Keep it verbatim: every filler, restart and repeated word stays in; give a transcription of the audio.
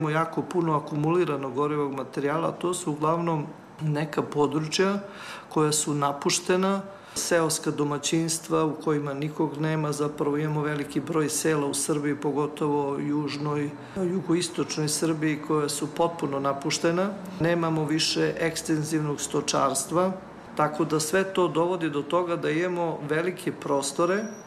Imamo jako puno akumuliranog gorivog materijala, a to su uglavnom neka područja koja su napuštena, seoska domaćinstva u kojima nikog nema, zapravo imamo veliki broj sela u Srbiji, pogotovo južnoj, jugoistočnoj Srbiji koja su potpuno napuštena. Nemamo više ekstenzivnog stočarstva, tako da sve to dovodi do toga da imamo velike prostore